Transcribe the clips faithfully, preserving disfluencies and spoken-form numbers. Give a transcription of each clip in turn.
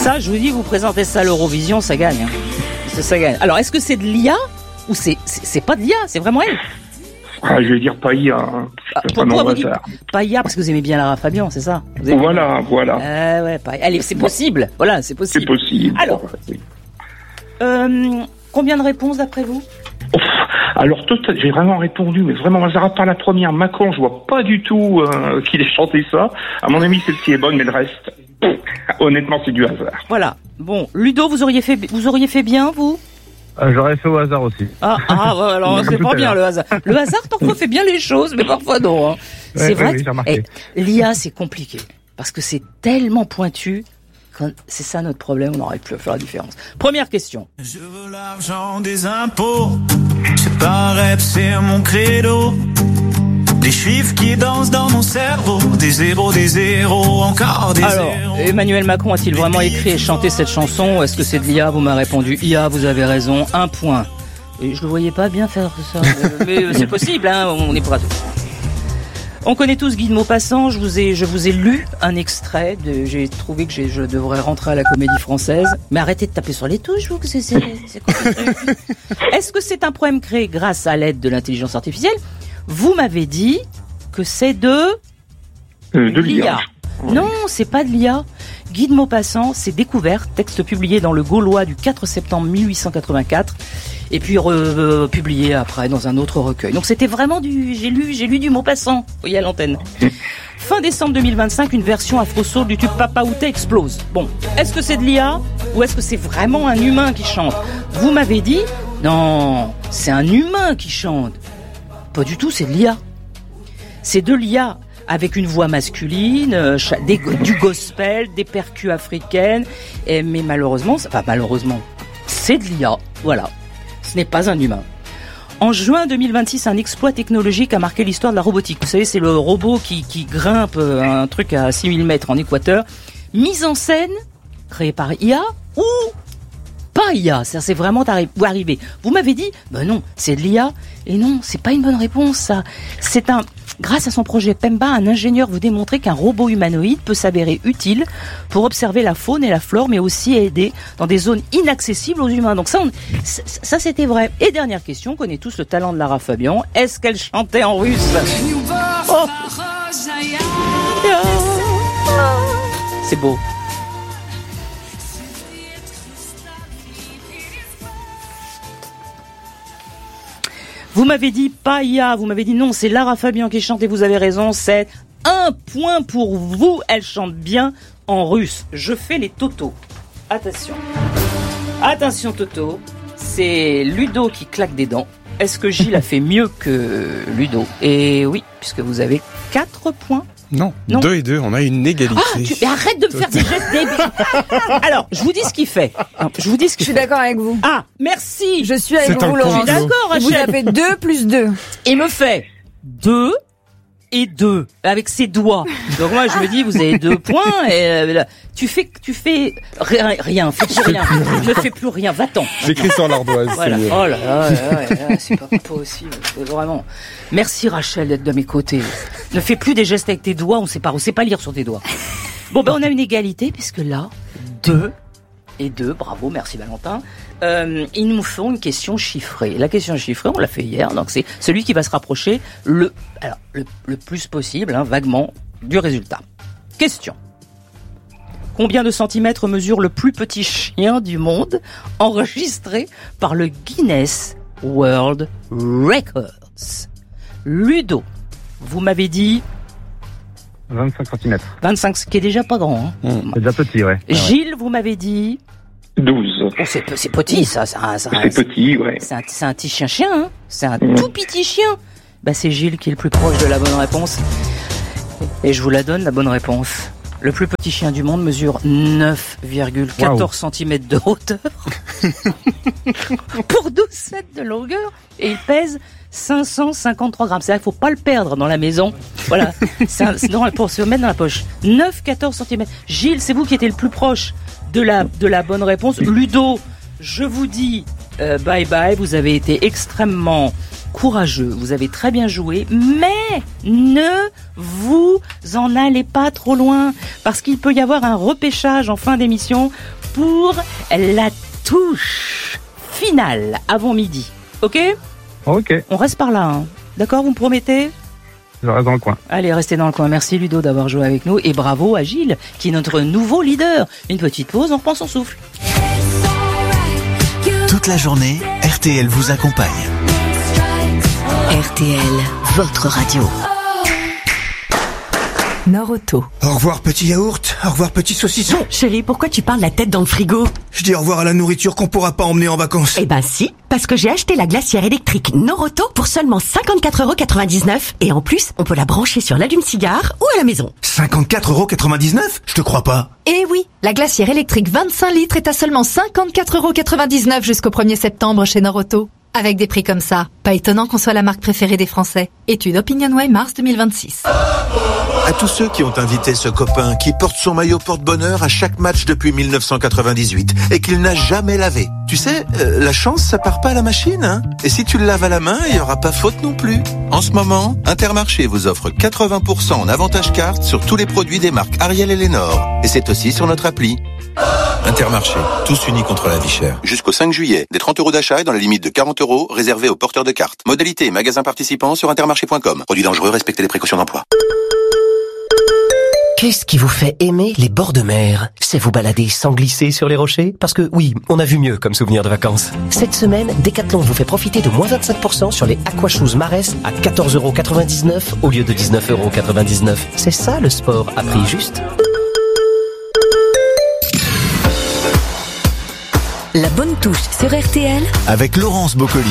Ça, je vous dis, vous présentez ça à l'Eurovision, ça gagne. Hein. Ça gagne. Alors, est-ce que c'est de l'I A ou c'est, c'est, c'est pas de l'I A, c'est vraiment elle? Ah, je vais dire pas I A. Hein. Ah, pourquoi vous dites pas I A? Parce que vous aimez bien Lara Fabian, c'est ça? Voilà, bien... voilà. Euh, ouais, pas... Allez, c'est possible. Voilà, c'est possible. C'est possible. Alors, oui. euh, combien de réponses d'après vous? Ouf, alors, tout, j'ai vraiment répondu, mais vraiment, hasard par la première. Macron, je vois pas du tout euh, qu'il ait chanté ça. À mon avis, celle-ci est bonne, mais le reste, pff, honnêtement, c'est du hasard. Voilà. Bon, Ludo, vous auriez fait, vous auriez fait bien, vous? Euh, j'aurais fait au hasard aussi. Ah, ah ouais, alors c'est pas bien le hasard. Le hasard parfois fait bien les choses, mais parfois non. Hein. C'est ouais, vrai. Oui, que eh, l'I A c'est compliqué parce que c'est tellement pointu. Quand c'est ça notre problème, on n'aurait plus à faire la différence. Première question. Je veux l'argent des impôts. C'est pareil, c'est mon credo. Des chiffres qui dansent dans mon cerveau, des zéros, des zéros, encore des Alors, zéros. Emmanuel Macron a-t-il vraiment écrit et chanté cette chanson? Est-ce que c'est de l'I A? Vous m'avez répondu I A, vous avez raison, un point. Et je le voyais pas bien faire ça, mais c'est possible, hein, on est prêt à tout. On connaît tous Guy de Maupassant, je vous ai, je vous ai lu un extrait, de, j'ai trouvé que j'ai, je devrais rentrer à la Comédie Française, mais arrêtez de taper sur les touches, vous, que c'est, c'est, c'est quoi ce truc? Est-ce que c'est un poème créé grâce à l'aide de l'intelligence artificielle? Vous m'avez dit que c'est de, euh, de l'I A. Non, c'est pas de l'I A. Guy de Maupassant, c'est Découverte, texte publié dans le Gaulois du quatre septembre mille huit cent quatre-vingt-quatre, et puis euh, publié après dans un autre recueil. Donc c'était vraiment du, j'ai lu, j'ai lu du Maupassant, vous voyez à l'antenne. Fin décembre deux mille vingt-cinq, une version afro-soul du tube Papa Outé explose. Bon, est-ce que c'est de l'I A ou est-ce que c'est vraiment un humain qui chante? Vous m'avez dit, non, c'est un humain qui chante. Pas du tout, c'est de l'I A. C'est de l'I A avec une voix masculine, euh, des, du gospel, des percus africaines, et, mais malheureusement, enfin malheureusement, c'est de l'I A, voilà. Ce n'est pas un humain. En juin deux mille vingt-six, un exploit technologique a marqué l'histoire de la robotique. Vous savez, c'est le robot qui, qui grimpe un truc à six mille mètres en Équateur. Mise en scène, créée par I A ou pas I A, ça c'est vraiment arrivé. Vous m'avez dit, ben non, c'est de l'I A, et non, c'est pas une bonne réponse, ça. C'est un, grâce à son projet Pemba, un ingénieur veut démontrer qu'un robot humanoïde peut s'avérer utile pour observer la faune et la flore, mais aussi aider dans des zones inaccessibles aux humains. Donc ça, on, ça, ça c'était vrai. Et dernière question, on connaît tous le talent de Lara Fabian. Est-ce qu'elle chantait en russe? Oh. C'est beau. Vous m'avez dit pas I A, vous m'avez dit non, c'est Lara Fabian qui chante et vous avez raison, c'est un point pour vous, elle chante bien en russe. Je fais les totos. Attention. Attention Toto, c'est Ludo qui claque des dents. Est-ce que Gilles a fait mieux que Ludo? Et oui, puisque vous avez quatre points. Non, non, deux et deux, on a une égalité. Ah, tu, mais arrête de me faire des gestes débiles. Alors, je vous dis ce qu'il fait. Je vous dis ce qu'il Je suis fait. d'accord avec vous. Ah, merci. Je suis avec C'est vous, un Laurent. Je suis d'accord, Rachel. Vous avez deux plus deux. Il me fait deux et deux avec ses doigts. Donc moi, je me dis, vous avez deux points. Et euh, là, tu fais, tu fais rien, rien, fais plus rien. Ne fais plus rien. Va-t'en. J'écris sur l'ardoise. Voilà. C'est mieux. Oh là là, là, là, là, c'est pas possible. C'est vraiment. Merci Rachel d'être de mes côtés. Ne fais plus des gestes avec tes doigts. On sait pas, on sait pas lire sur tes doigts. Bon ben on a une égalité puisque là deux et deux. Bravo, merci Valentin. Euh, ils nous font une question chiffrée. La question chiffrée, on l'a fait hier. Donc c'est celui qui va se rapprocher le, alors le, le plus possible, hein, vaguement, du résultat. Question. Combien de centimètres mesure le plus petit chien du monde enregistré par le Guinness World Records? Ludo, vous m'avez dit vingt-cinq centimètres. vingt-cinq, ce qui est déjà pas grand. Hein. Mmh. C'est déjà petit, ouais. Gilles, vous m'avez dit douze. Oh, c'est, c'est petit, ça. C'est, un, c'est, un, c'est petit, ouais. C'est un, c'est un petit chien-chien, hein. C'est un mmh. tout petit chien. Bah, c'est Gilles qui est le plus proche de la bonne réponse. Et je vous la donne, la bonne réponse. Le plus petit chien du monde mesure neuf virgule quatorze wow. centimètres de hauteur pour douze centimètres de longueur et il pèse cinq cent cinquante-trois grammes. C'est-à-dire qu'il ne faut pas le perdre dans la maison. Voilà. C'est un, c'est pour se mettre dans la poche. neuf virgule quatorze centimètres. Gilles, c'est vous qui étiez le plus proche de la, de la bonne réponse. Ludo, je vous dis euh, bye bye. Vous avez été extrêmement courageux, vous avez très bien joué, mais ne vous en allez pas trop loin, parce qu'il peut y avoir un repêchage en fin d'émission pour la touche finale avant midi. Ok ? Ok, On reste par là, hein. D'accord, vous me promettez ? je reste dans le coin. Allez, restez dans le coin. Merci Ludo d'avoir joué avec nous, et bravo à Gilles, qui est notre nouveau leader. Une petite pause, on reprend son souffle. Toute la journée, R T L vous accompagne. R T L, votre radio. Nord-Auto. Au revoir petit yaourt, au revoir petit saucisson. Chérie, pourquoi tu parles la tête dans le frigo ? Je dis au revoir à la nourriture qu'on pourra pas emmener en vacances. Eh ben si, parce que j'ai acheté la glacière électrique Nord-Auto pour seulement cinquante-quatre euros quatre-vingt-dix-neuf. Et en plus, on peut la brancher sur l'allume-cigare ou à la maison. cinquante-quatre euros quatre-vingt-dix-neuf ? Je te crois pas. Eh oui, la glacière électrique vingt-cinq litres est à seulement cinquante-quatre euros quatre-vingt-dix-neuf jusqu'au premier septembre chez Nord-Auto. Avec des prix comme ça, pas étonnant qu'on soit la marque préférée des Français. Étude OpinionWay mars deux mille vingt-six. À tous ceux qui ont invité ce copain qui porte son maillot porte-bonheur à chaque match depuis mille neuf cent quatre-vingt-dix-huit et qu'il n'a jamais lavé. Tu sais, euh, la chance, ça part pas à la machine, hein. Et si tu le laves à la main, il y aura pas faute non plus. En ce moment, Intermarché vous offre quatre-vingts pour cent en avantage carte sur tous les produits des marques Ariel et Lénore. Et c'est aussi sur notre appli. Intermarché, tous unis contre la vie chère. Jusqu'au cinq juillet, des trente euros d'achat et dans la limite de quarante euros réservés aux porteurs de cartes. Modalité et magasins participants sur intermarché point com. Produits dangereux, respectez les précautions d'emploi. Qu'est-ce qui vous fait aimer les bords de mer ? C'est vous balader sans glisser sur les rochers ? Parce que oui, on a vu mieux comme souvenir de vacances. Cette semaine, Decathlon vous fait profiter de moins vingt-cinq pour cent sur les Aquashoes Marès à quatorze euros quatre-vingt-dix-neuf au lieu de dix-neuf euros quatre-vingt-dix-neuf. C'est ça le sport à prix juste. La bonne touche sur R T L Avec Laurence Boccolini.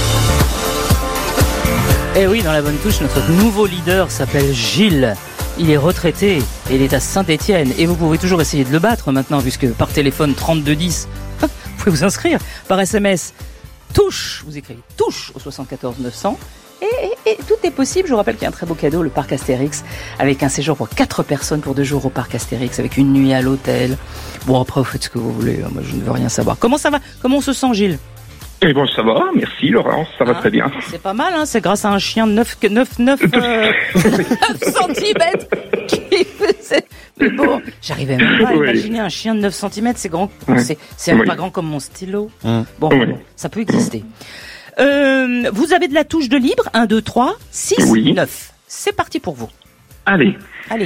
Eh oui, dans la bonne touche, notre nouveau leader s'appelle Gilles. Il est retraité et il est à Saint-Étienne. Et vous pouvez toujours essayer de le battre maintenant, puisque par téléphone trente-deux dix, vous pouvez vous inscrire. Par S M S, touche, vous écrivez touche au soixante-quatorze neuf cents. Et, et, et tout est possible. Je vous rappelle qu'il y a un très beau cadeau, le parc Astérix, avec un séjour pour quatre personnes pour deux jours au parc Astérix, avec une nuit à l'hôtel. Bon, après, vous faites ce que vous voulez. Moi, je ne veux rien savoir. Comment ça va ? Comment on se sent, Gilles ? Eh bon, ça va, merci Laurence, ça va hein, très bien. C'est pas mal, hein, c'est grâce à un chien de neuf centimètres qui faisait... Mais bon, j'arrivais même pas à oui. imaginer un chien de neuf centimètres, c'est grand, ouais. c'est, c'est oui. pas grand comme mon stylo. Mmh. Bon, oui. bon, ça peut exister. Euh, vous avez de la touche de libre, un, deux, trois, six, oui. neuf. C'est parti pour vous. Allez. Allez.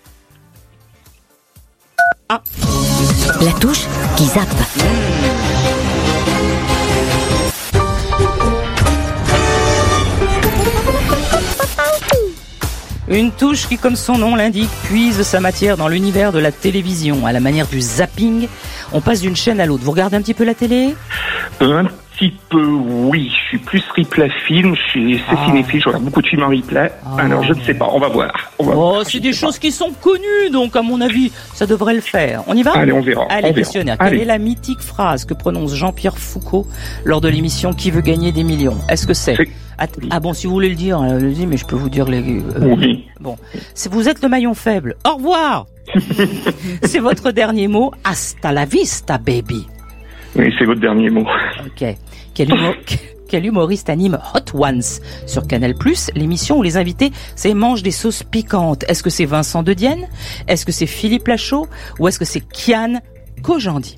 Ah. La touche qui zappe. Une touche qui, comme son nom l'indique, puise sa matière dans l'univers de la télévision. À la manière du zapping, on passe d'une chaîne à l'autre. Vous regardez un petit peu la télé ? Un petit peu, oui. Je suis plus replay film. Je suis c'est ah. cinéphile. Je regarde beaucoup de films en replay. Ah. Alors, je ne sais pas. On va voir. On va oh, voir. c'est des choses pas. Qui sont connues, donc, à mon avis, ça devrait le faire. On y va ? Allez, on verra. Allez, on questionnaire. verra. Quelle Allez. est la mythique phrase que prononce Jean-Pierre Foucault lors de l'émission Qui veut gagner des millions ? Est-ce que c'est... c'est... Ah bon, si vous voulez le dire, je le dis, mais je peux vous dire les... Euh, oui. Bon, si vous êtes le maillon faible, au revoir. C'est votre dernier mot. Hasta la vista, baby. Oui, c'est votre dernier mot. Ok. Quel, humo... Quel humoriste anime Hot Ones sur Canal plus, l'émission où les invités, c'est mangent des sauces piquantes. Est-ce que c'est Vincent De Dienne ? Est-ce que c'est Philippe Lachaud ? Ou est-ce que c'est Kian Kojandi ?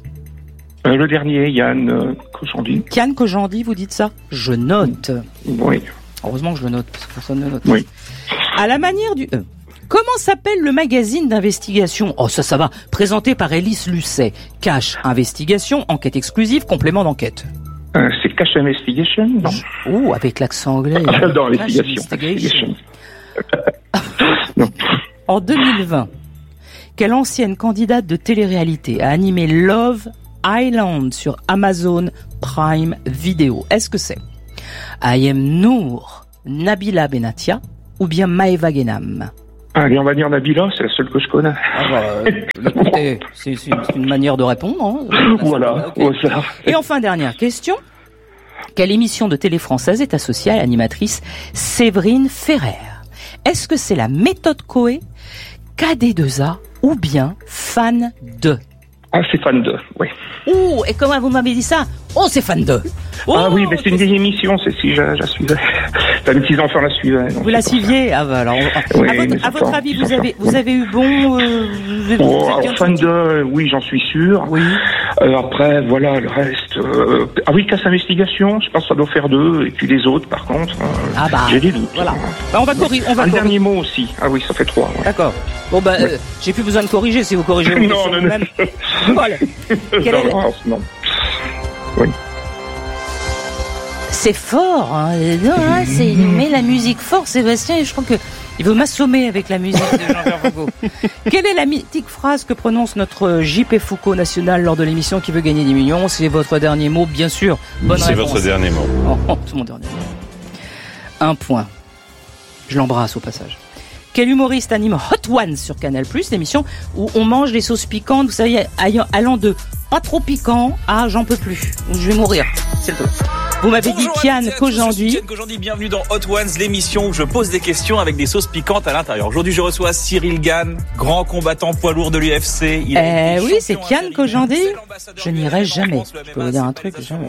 Euh, le dernier, Yann euh, Kojandi. Kian Kojandi, vous dites ça ? Je note. Oui. Heureusement que je le note, parce que personne ne le note. Oui. À la manière du... Euh, comment s'appelle le magazine d'investigation ? Oh, ça, ça va. Présenté par Élise Lucet. Cache, investigation, enquête exclusive, complément d'enquête. Euh, c'est Cash Investigation, non ? Oh, avec l'accent anglais. Ah, dans l'investigation. Investigation. En deux mille vingt, quelle ancienne candidate de télé-réalité a animé Love Island sur Amazon Prime Video ? Est-ce que c'est Ayem Nour, Nabila Benatia ou bien Maëva Guénam ? Allez, on va dire Nabila, c'est la seule que je connais. Ah bah, euh, écoutez, c'est, c'est une manière de répondre. Hein. Voilà. Okay. Voilà. Et enfin, dernière question. Quelle émission de télé française est associée à l'animatrice Séverine Ferrer ? Est-ce que c'est la méthode Coé, K D deux A ou bien Fan deux ? Ah, c'est Fan deux, oui. Ouh, et comment vous m'avez dit ça? Oh, c'est fan de. Oh, ah oui, mais c'est une vieille émission, c'est si je, je la suivais. Enfin, mes petits-enfants la suivaient. Vous la suiviez? Ah bah alors, oui, à votre, à votre avis, vous avez, vous avez eu bon... Euh, vous avez, oh, vous alors, fan de, oui, j'en suis sûr. Oui. Euh, après, voilà, le reste... Euh, ah oui, Casse Investigation, je pense que ça doit faire deux. Et puis les autres, par contre, euh, ah bah, j'ai des doutes. Voilà. Bah, on va corriger. On va Un corriger. dernier mot aussi. Ah oui, ça fait trois. Ouais. D'accord. Bon bah, ouais. euh, j'ai plus besoin de corriger si vous corrigez. non, non, non. Même. Voilà. Quelle non, est... non, non. Oui. C'est fort, hein. Non, hein, c'est, il met la musique fort, Sébastien, et je crois que il veut m'assommer avec la musique de Jean-Pierre Foucault. Quelle est la mythique phrase que prononce notre J P Foucault national lors de l'émission Qui veut gagner des millions? C'est votre dernier mot, bien sûr. Bonne C'est réponse. votre dernier mot. Oh, oh, c'est mon dernier mot. Un point. Je l'embrasse au passage. Quel humoriste anime Hot Ones sur Canal+, l'émission où on mange des sauces piquantes, vous savez, allant de pas trop piquant à j'en peux plus, je vais mourir. C'est le truc. Vous m'avez Bonjour dit Kian Kojandi. Kian Kojandi, bienvenue dans Hot Ones, l'émission où je pose des questions avec des sauces piquantes à l'intérieur. Aujourd'hui, je reçois Cyril Gann, grand combattant poids lourd de l'U F C. Il eh oui, c'est Kian Kojandi. Je n'irai jamais. Je peux vous dire un truc, jamais.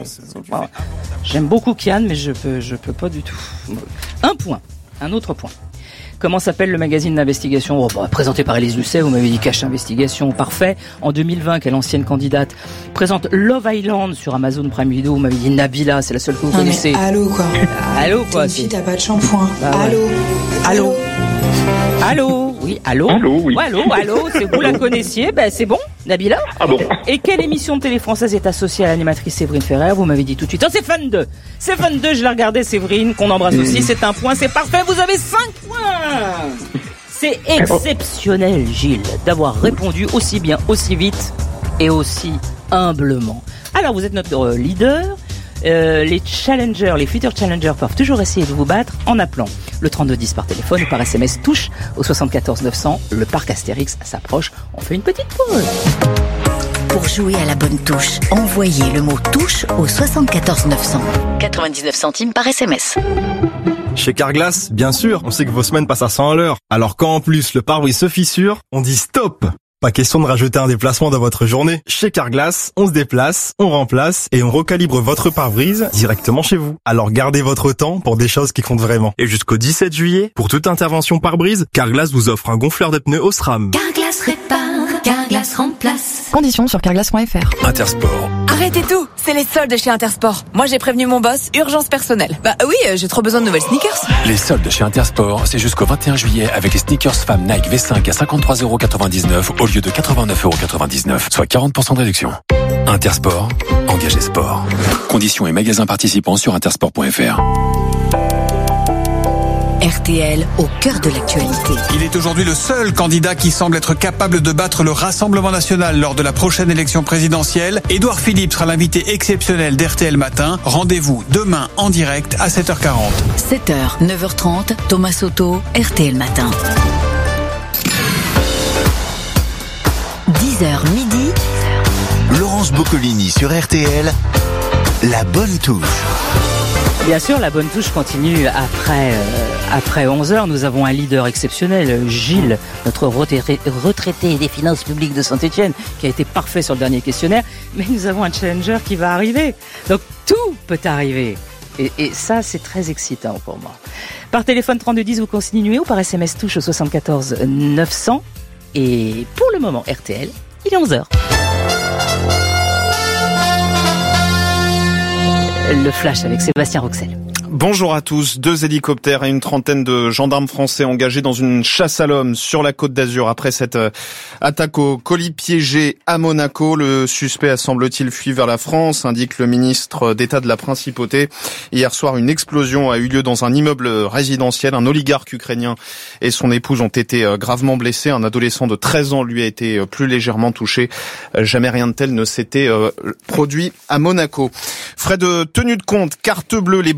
J'aime beaucoup Kian, mais je peux, je peux pas du tout. Un point. Un autre point. Comment s'appelle le magazine d'investigation oh, bah, présenté par Élise Lucet, vous m'avez dit Cache Investigation, parfait. En deux mille vingt, quelle ancienne candidate présente Love Island sur Amazon Prime Video, vous m'avez dit Nabila, c'est la seule que vous non, connaissez. Mais allô quoi. Allô quoi. T'es une fille, t'as pas de shampoing. Bah, ouais. Allô. Allô. Allô. Oui, allô. Allô, oui. Ouais, allô, allô. C'est vous la connaissiez, ben c'est bon, Nabila. Ah bon. Et quelle émission de télé française est associée à l'animatrice Séverine Ferrer? Vous m'avez dit tout de suite. Oh, c'est Fan deux. C'est Fan deux, je la regardais, Séverine, qu'on embrasse mmh. aussi. C'est un point, c'est parfait. Vous avez cinq points. C'est exceptionnel, Gilles, d'avoir répondu aussi bien, aussi vite et aussi humblement. Alors, vous êtes notre leader. Euh, les challengers, les future challengers peuvent toujours essayer de vous battre en appelant le trente-deux dix par téléphone ou par S M S touche au soixante-quatorze neuf cents. Le parc Astérix s'approche. On fait une petite pause. Pour jouer à la bonne touche, envoyez le mot touche au soixante-quatorze neuf cents. quatre-vingt-dix-neuf centimes par S M S. Chez Carglass, bien sûr, on sait que vos semaines passent à cent à l'heure. Alors quand en plus le pare-brise se fissure, on dit stop. Pas question de rajouter un déplacement dans votre journée. Chez Carglass, on se déplace, on remplace et on recalibre votre pare-brise directement chez vous. Alors gardez votre temps pour des choses qui comptent vraiment. Et jusqu'au dix-sept juillet, pour toute intervention pare-brise, Carglass vous offre un gonfleur de pneus Osram. Carglass répare, Carglass remplace. Conditions sur carglass point f r. Intersport. Arrêtez tout, c'est les soldes chez Intersport. Moi j'ai prévenu mon boss, urgence personnelle. Bah oui, j'ai trop besoin de nouvelles sneakers. Les soldes chez Intersport, c'est jusqu'au vingt et un juillet avec les sneakers femmes Nike V cinq à cinquante-trois euros quatre-vingt-dix-neuf au lieu de quatre-vingt-neuf euros quatre-vingt-dix-neuf, soit quarante pour cent de réduction. Intersport, engagez sport. Conditions et magasins participants sur intersport point f r. R T L au cœur de l'actualité. Il est aujourd'hui le seul candidat qui semble être capable de battre le Rassemblement national lors de la prochaine élection présidentielle. Édouard Philippe sera l'invité exceptionnel d'R T L Matin. Rendez-vous demain en direct à sept heures quarante. sept heures, neuf heures trente, Thomas Soto, R T L Matin. dix heures midi. Laurence Boccolini sur R T L. La bonne touche. Bien sûr, la bonne touche continue après, euh, après onze heures. Nous avons un leader exceptionnel, Gilles, notre retraité, retraité des finances publiques de Saint-Etienne, qui a été parfait sur le dernier questionnaire. Mais nous avons un challenger qui va arriver. Donc tout peut arriver. Et, et ça, c'est très excitant pour moi. Par téléphone trente-deux dix, vous continuez ou par S M S touche au soixante-quatorze neuf cents. Et pour le moment, R T L, il est onze heures. Le flash avec Sébastien Roxel. Bonjour à tous. Deux hélicoptères et une trentaine de gendarmes français engagés dans une chasse à l'homme sur la Côte d'Azur après cette attaque au colis piégé à Monaco. Le suspect a semble-t-il fui vers la France, indique le ministre d'État de la Principauté. Hier soir, une explosion a eu lieu dans un immeuble résidentiel. Un oligarque ukrainien et son épouse ont été gravement blessés. Un adolescent de treize ans, lui, a été plus légèrement touché. Jamais rien de tel ne s'était produit à Monaco. Frais de tenue de compte, carte bleue, les banques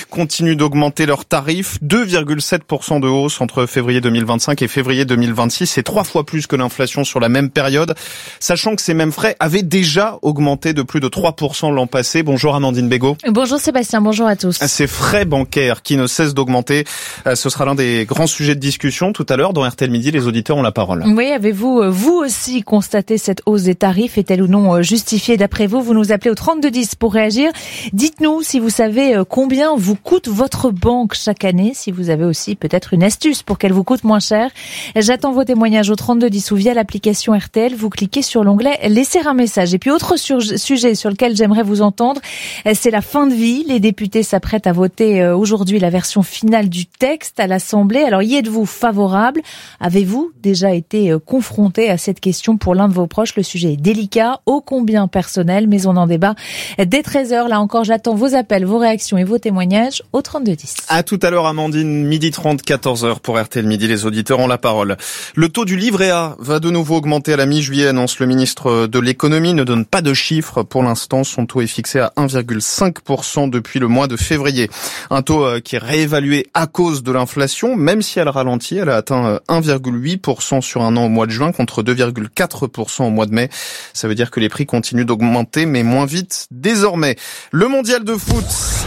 continuent d'augmenter leurs tarifs. deux virgule sept pour cent de hausse entre février deux mille vingt-cinq et février deux mille vingt-six. C'est trois fois plus que l'inflation sur la même période. Sachant que ces mêmes frais avaient déjà augmenté de plus de trois pour cent l'an passé. Bonjour Amandine Bégaud. Bonjour Sébastien, bonjour à tous. Ces frais bancaires qui ne cessent d'augmenter, ce sera l'un des grands sujets de discussion tout à l'heure. Dans R T L Midi, les auditeurs ont la parole. Oui, avez-vous, vous aussi, constaté cette hausse des tarifs? Est-elle ou non justifiée d'après vous? Vous nous appelez au trente-deux dix pour réagir. Dites-nous si vous savez combien vous coûte votre banque chaque année, si vous avez aussi peut-être une astuce pour qu'elle vous coûte moins cher. J'attends vos témoignages au trente-deux dix ou via l'application R T L. Vous cliquez sur l'onglet « Laisser un message ». Et puis, autre sur- sujet sur lequel j'aimerais vous entendre, c'est la fin de vie. Les députés s'apprêtent à voter aujourd'hui la version finale du texte à l'Assemblée. Alors, y êtes-vous favorable? Avez-vous déjà été confronté à cette question pour l'un de vos proches? Le sujet est délicat, ô combien personnel, mais on en débat dès treize heures. Là encore, j'attends vos appels, vos réactions et vos témoignages au trente-deux dix. À tout à l'heure, Amandine, midi trente, quatorze heures pour R T L Midi. Les auditeurs ont la parole. Le taux du livret A va de nouveau augmenter à la mi-juillet, annonce le ministre de l'économie. Ne donne pas de chiffres. Pour l'instant, son taux est fixé à un virgule cinq pour cent depuis le mois de février. Un taux qui est réévalué à cause de l'inflation, même si elle ralentit. Elle a atteint un virgule huit pour cent sur un an au mois de juin contre deux virgule quatre pour cent au mois de mai. Ça veut dire que les prix continuent d'augmenter, mais moins vite désormais. Le mondial de foot.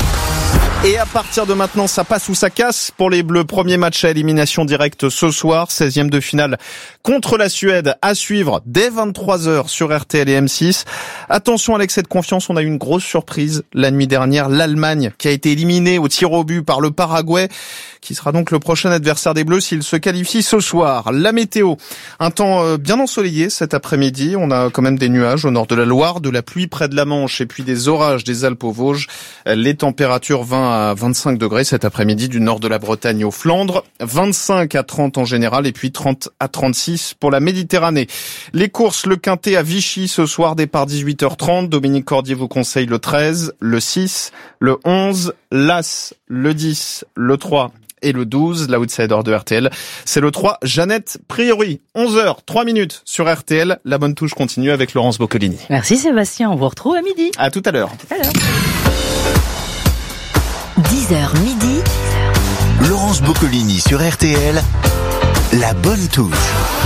Et à partir de maintenant, ça passe ou ça casse pour les Bleus. Premier match à élimination directe ce soir, seizième de finale contre la Suède à suivre dès vingt-trois heures sur R T L et M six. Attention à l'excès de confiance, on a eu une grosse surprise la nuit dernière. L'Allemagne qui a été éliminée au tir au but par le Paraguay, qui sera donc le prochain adversaire des Bleus s'il se qualifie ce soir. La météo, un temps bien ensoleillé cet après-midi. On a quand même des nuages au nord de la Loire, de la pluie près de la Manche et puis des orages des Alpes aux Vosges. Les températures vingt à vingt-cinq degrés cet après-midi du nord de la Bretagne aux Flandres, vingt-cinq à trente en général et puis trente à trente-six pour la Méditerranée. Les courses, le Quintet à Vichy ce soir, départ dix-huit heures trente. Dominique Cordier vous conseille le treize, le six, le onze, l'As, le dix, le trois et le douze, l'outsider de R T L. C'est le trois, Jeannette Priori. onze heures, trois minutes sur R T L. La bonne touche continue avec Laurence Boccolini. Merci Sébastien, on vous retrouve à midi. À tout à l'heure. À tout à l'heure. dix heures midi. Laurence Boccolini sur R T L. La bonne touche.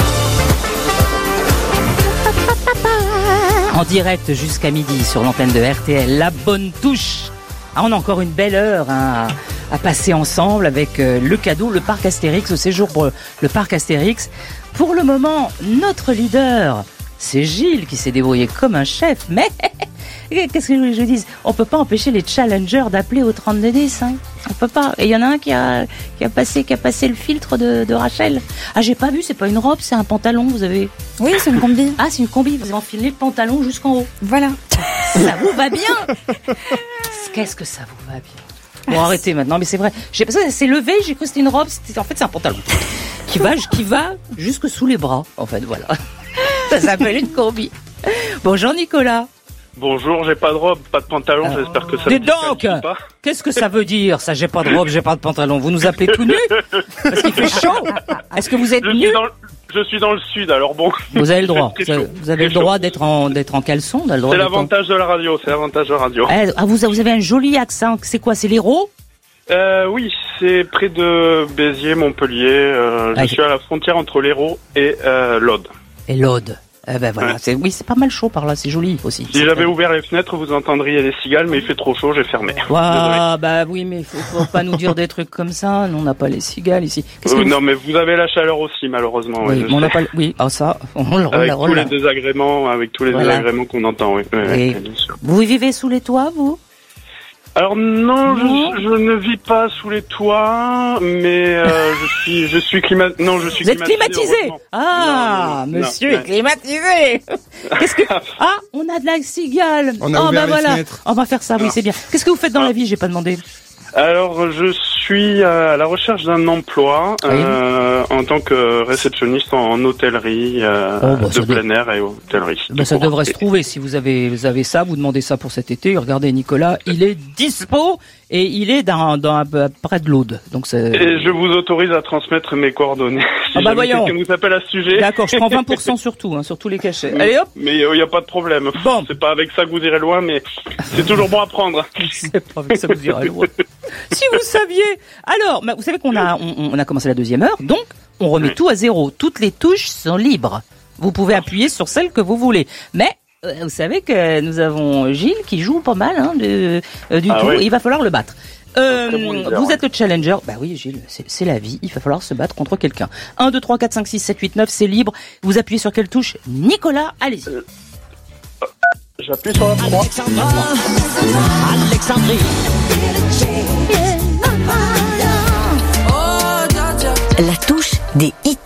En direct jusqu'à midi sur l'antenne de R T L, la bonne touche. Ah, on a encore une belle heure hein, à passer ensemble avec euh, le cadeau, le parc Astérix, le séjour pour le parc Astérix. Pour le moment, notre leader, c'est Gilles qui s'est débrouillé comme un chef. Mais qu'est-ce que je dis? On peut pas empêcher les challengers d'appeler au trente-deux dix. Hein. On peut pas. Et il y en a un qui a qui a passé qui a passé le filtre de, de Rachel. Ah, j'ai pas vu. C'est pas une robe, c'est un pantalon. Vous avez. Oui, c'est une combi. Ah, c'est une combi. Vous avez enfilé le pantalon jusqu'en haut. Voilà. Ça vous va bien. Qu'est-ce que ça vous va bien. Bon, arrêtez maintenant. Mais c'est vrai. J'ai ça s'est levé. J'ai cru que c'était une robe. C'était, en fait, c'est un pantalon qui va qui va jusque sous les bras. En fait, voilà. Ça s'appelle une combi. Bonjour Nicolas. Bonjour, j'ai pas de robe, pas de pantalon, euh, j'espère que ça Dis donc, pas. Qu'est-ce que ça veut dire ça? J'ai pas de robe, j'ai pas de pantalon. Vous nous appelez tout nus? Parce qu'il fait chaud. Est-ce que vous êtes nus? Je suis dans le sud, alors bon. Vous avez le droit. Vous avez le droit d'être en d'être en caleçon. Le droit c'est l'avantage en... de la radio, c'est l'avantage de la radio. Eh, ah, vous, vous avez un joli accent. C'est quoi? C'est l'Hérault? Euh, oui, c'est près de Béziers, Montpellier. Euh, je ah, suis à la frontière entre l'Hérault et euh, l'Aude. Et l'Aude. Eh ben voilà, ouais. c'est, oui, c'est pas mal chaud par là, c'est joli aussi. Si j'avais ouvert les fenêtres, vous entendriez les cigales, mais il fait trop chaud, j'ai fermé. Ah, bah oui, mais faut, faut pas nous dire des trucs comme ça. Nous, on n'a pas les cigales ici. Euh, non, mais vous avez la chaleur aussi, malheureusement. Oui, oui, on n'a pas. Oui, ah ça. On le avec roule, tous là. les désagréments, avec tous les voilà. désagréments qu'on entend. Oui, oui, oui, bien sûr. Vous vivez sous les toits, vous? Alors non, non. Je, je ne vis pas sous les toits, mais euh, je suis, je suis climat. Non, je suis Vous climatisé. Êtes climatisé. Ah, non, non, monsieur non, est climatisé. Qu'est-ce que Ah, on a de la cigale. On a oh ouvert bah les voilà. fenêtres. On va faire ça. Oui, c'est bien. Qu'est-ce que vous faites dans la vie? J'ai pas demandé. Alors, je suis à la recherche d'un emploi euh, en tant que réceptionniste en hôtellerie, euh, oh, bah, de plein air et hôtellerie. Bah, ça devrait se trouver. Si vous avez, vous avez ça, vous demandez ça pour cet été. Regardez, Nicolas, il est dispo et il est dans, dans près de l'Aude. Donc c'est... Et je vous autorise à transmettre mes coordonnées. Si ah bah voyons. Quelqu'un vous appelle à ce sujet. D'accord, je prends vingt pour cent sur tout, hein, sur tous les cachets. Allez hop. Mais il euh, n'y a pas de problème. Bon. C'est pas avec ça que vous irez loin, mais c'est toujours bon à prendre. C'est pas avec ça que vous irez loin. Si vous saviez. Alors, vous savez qu'on a, on, on a commencé la deuxième heure, donc on remet oui. tout à zéro. Toutes les touches sont libres. Vous pouvez appuyer sur celle que vous voulez. Mais euh, vous savez que nous avons Gilles qui joue pas mal hein, de, euh, du ah tout. Oui. Et il va falloir le battre. Euh, bon leader, vous êtes le challenger. Bah oui, Gilles, c'est, c'est la vie. Il va falloir se battre contre quelqu'un. un, deux, trois, quatre, cinq, six, sept, huit, neuf, c'est libre. Vous appuyez sur quelle touche? Nicolas, allez-y. Euh, j'appuie sur la trois. Alexandrie. La touche des hits.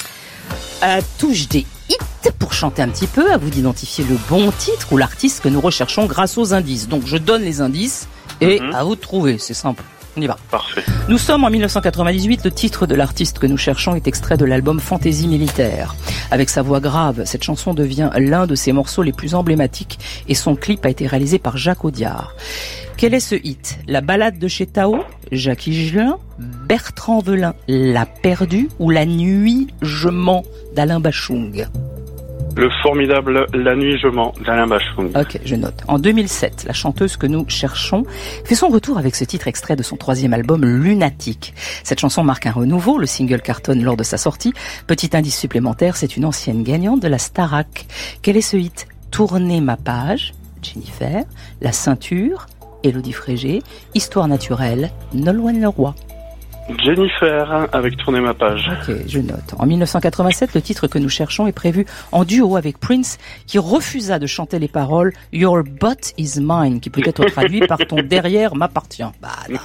La touche des hits, pour chanter un petit peu, à vous d'identifier le bon titre ou l'artiste que nous recherchons grâce aux indices. Donc je donne les indices et mm-hmm. à vous de trouver, c'est simple. On y va. Parfait. Nous sommes en dix-neuf cent quatre-vingt-dix-huit, le titre de l'artiste que nous cherchons est extrait de l'album Fantaisie militaire. Avec sa voix grave, cette chanson devient l'un de ses morceaux les plus emblématiques et son clip a été réalisé par Jacques Audiard. Quel est ce hit? La balade de chez Tao, Jacques Higelin, Bertrand Velin, La perdue ou La nuit je mens d'Alain Bachung? Le formidable La nuit je mens d'Alain Bachung. Ok, je note. En deux mille sept, la chanteuse que nous cherchons fait son retour avec ce titre extrait de son troisième album Lunatique. Cette chanson marque un renouveau, le single cartonne lors de sa sortie. Petit indice supplémentaire, c'est une ancienne gagnante de la Starac. Quel est ce hit? Tournez ma page, Jennifer, La ceinture, Élodie Frégé, Histoire naturelle, Nolwenn Leroy. Jennifer, avec Tourner ma page. Ok, je note. En dix-neuf cent quatre-vingt-sept, le titre que nous cherchons est prévu en duo avec Prince, qui refusa de chanter les paroles « Your butt is mine », qui peut être traduit par « Ton derrière m'appartient ». Bah, non.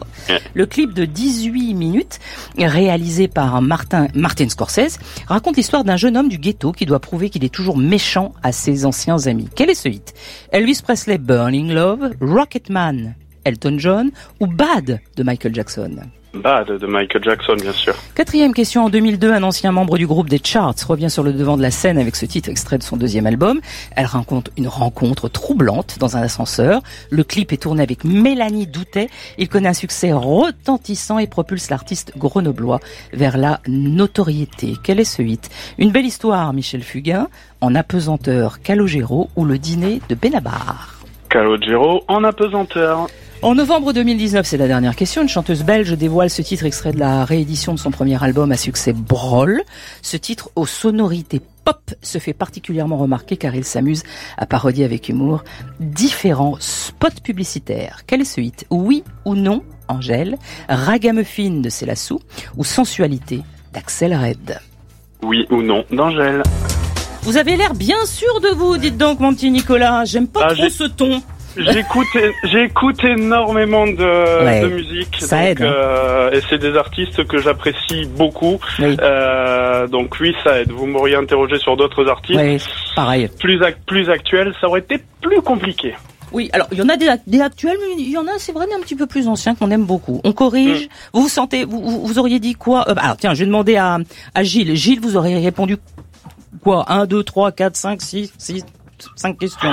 Le clip de dix-huit minutes, réalisé par Martin, Martin Scorsese, raconte l'histoire d'un jeune homme du ghetto qui doit prouver qu'il est toujours méchant à ses anciens amis. Quel est ce hit? Elvis Presley, Burning Love, Rocketman, Elton John ou Bad de Michael Jackson? Bad de Michael Jackson, bien sûr. Quatrième question. En deux mille deux, un ancien membre du groupe des Charts revient sur le devant de la scène avec ce titre extrait de son deuxième album. Elle rencontre une rencontre troublante dans un ascenseur. Le clip est tourné avec Mélanie Doutet. Il connaît un succès retentissant et propulse l'artiste grenoblois vers la notoriété. Quel est ce hit? Une belle histoire, Michel Fugain, En apesanteur, Calogero ou Le dîner de Benabar? Calogero en apesanteur. En novembre deux mille dix-neuf, c'est la dernière question, une chanteuse belge dévoile ce titre extrait de la réédition de son premier album à succès Brol. Ce titre aux sonorités pop se fait particulièrement remarquer car il s'amuse à parodier avec humour différents spots publicitaires. Quel est ce hit? Oui ou non, Angèle, Ragamuffin de Célassou ou Sensualité d'Axel Red? Oui ou non, d'Angèle. Vous avez l'air bien sûr de vous, dites donc mon petit Nicolas, j'aime pas ah, trop j'ai... ce ton. J'écoute, j'écoute énormément de, ouais, de musique, ça donc, aide, hein. euh, et c'est des artistes que j'apprécie beaucoup. Oui. Euh, donc oui, ça aide. Vous m'auriez interrogé sur d'autres artistes, oui, pareil, plus ac- plus actuels, ça aurait été plus compliqué. Oui, alors il y en a des, des actuels, mais il y en a, c'est vrai, un petit peu plus anciens qu'on aime beaucoup. On corrige. Mmh. Vous vous sentez, vous, vous, vous auriez dit quoi? euh, Alors tiens, je vais demander à, à Gilles. Gilles, vous auriez répondu quoi? Un, deux, trois, quatre, cinq, six, six, cinq questions.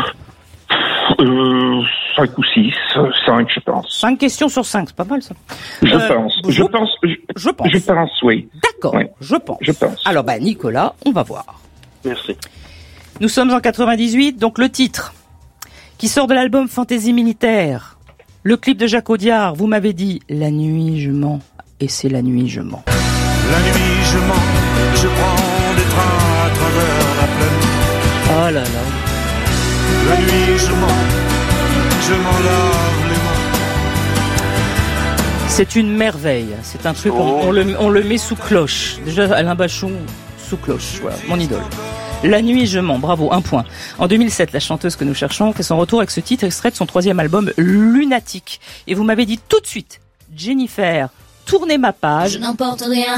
Euh, cinq ou six, cinq, je pense. cinq questions sur cinq, c'est pas mal ça. Je euh, pense, je, je pense, je, je pense. Je pense, oui. D'accord, oui. je pense. Je pense. Alors, bah, Nicolas, on va voir. Merci. Nous sommes en quatre-vingt-dix-huit, donc le titre, qui sort de l'album Fantaisie militaire. Le clip de Jacques Audiard, vous m'avez dit, la nuit je mens, et c'est la nuit je mens. La nuit je mens, je prends des trains à travers la plaine. Oh là là. La nuit je mens, je m'en lave les mains. C'est une merveille, c'est un truc, oh. on, on, le, on le met sous cloche. Déjà Alain Bachung, sous cloche, voilà, mon idole. La nuit je mens, bravo, un point. En deux mille sept, la chanteuse que nous cherchons fait son retour avec ce titre extrait de son troisième album Lunatique. Et vous m'avez dit tout de suite, Jennifer, tournez ma page. Je n'emporte rien.